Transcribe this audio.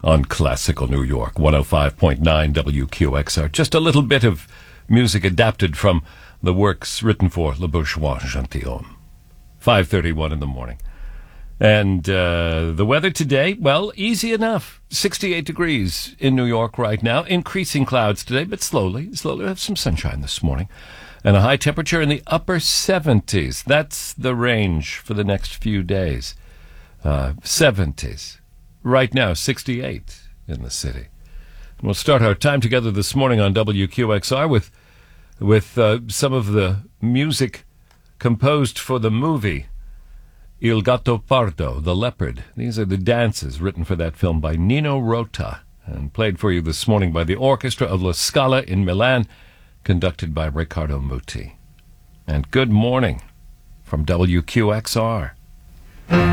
on Classical New York, 105.9 WQXR. Just a little bit of music adapted from the works written for Le Bourgeois Gentilhomme. 5:31 in the morning. And the weather today, well, easy enough. 68 degrees in New York right now. Increasing clouds today, but slowly. We have some sunshine this morning. And a high temperature in the upper 70s. That's the range for the next few days. 70s. Right now, 68 in the city. And we'll start our time together this morning on WQXR with some of the music composed for the movie Il Gatto Pardo, The Leopard. These are the dances written for that film by Nino Rota and played for you this morning by the Orchestra of La Scala in Milan, conducted by Riccardo Muti. And good morning from WQXR.